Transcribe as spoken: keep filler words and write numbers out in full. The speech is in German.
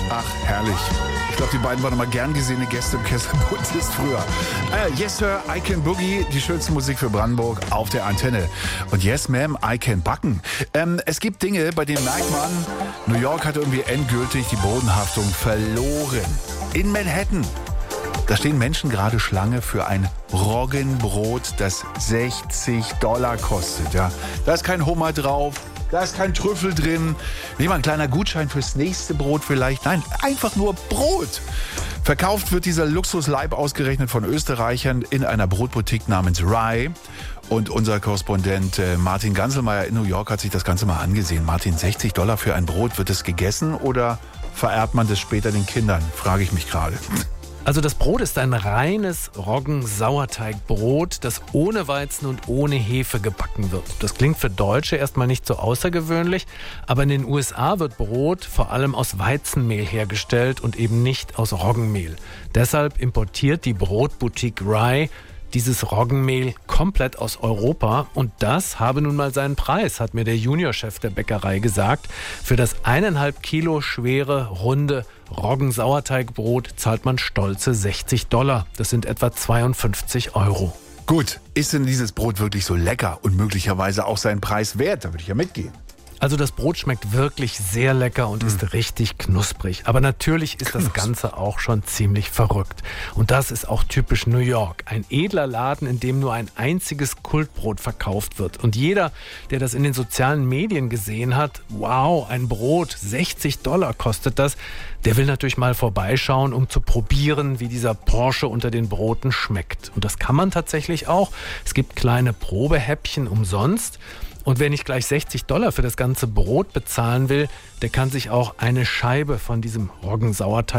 Ach, herrlich. Ich glaube, die beiden waren immer gern gesehene Gäste im Kessel-Bundest früher. Äh, yes, Sir, I Can Boogie, die schönste Musik für Brandenburg auf der Antenne. Und yes, Ma'am, I Can Backen. Ähm, es gibt Dinge, bei denen merkt man, New York hat irgendwie endgültig die Bodenhaftung verloren. In Manhattan, da stehen Menschen gerade Schlange für ein Roggenbrot, das sechzig Dollar kostet. Ja, da ist kein Hummer drauf. Da ist kein Trüffel drin. Nicht mal ein kleiner Gutschein fürs nächste Brot vielleicht. Nein, einfach nur Brot. Verkauft wird dieser Luxusleib ausgerechnet von Österreichern in einer Brotboutique namens Rye. Und unser Korrespondent äh, Martin Ganselmeier in New York hat sich das Ganze mal angesehen. Martin, sechzig Dollar für ein Brot. Wird es gegessen oder vererbt man das später den Kindern? Frage ich mich gerade. Also das Brot ist ein reines Roggen-Sauerteigbrot, das ohne Weizen und ohne Hefe gebacken wird. Das klingt für Deutsche erstmal nicht so außergewöhnlich, aber in den U S A wird Brot vor allem aus Weizenmehl hergestellt und eben nicht aus Roggenmehl. Deshalb importiert die Brotboutique Rye dieses Roggenmehl komplett aus Europa und das habe nun mal seinen Preis, hat mir der Juniorchef der Bäckerei gesagt. Für das eineinhalb Kilo schwere, runde Roggen-Sauerteigbrot zahlt man stolze sechzig Dollar. Das sind etwa zweiundfünfzig Euro. Gut, ist denn dieses Brot wirklich so lecker und möglicherweise auch seinen Preis wert? Da würde ich ja mitgehen. Also das Brot schmeckt wirklich sehr lecker und ist mm. richtig knusprig. Aber natürlich ist das Ganze auch schon ziemlich verrückt. Und das ist auch typisch New York. Ein edler Laden, in dem nur ein einziges Kultbrot verkauft wird. Und jeder, der das in den sozialen Medien gesehen hat, wow, ein Brot, sechzig Dollar kostet das, der will natürlich mal vorbeischauen, um zu probieren, wie dieser Porsche unter den Broten schmeckt. Und das kann man tatsächlich auch. Es gibt kleine Probehäppchen umsonst. Und wer nicht gleich sechzig Dollar für das ganze Brot bezahlen will, der kann sich auch eine Scheibe von diesem Roggensauerteig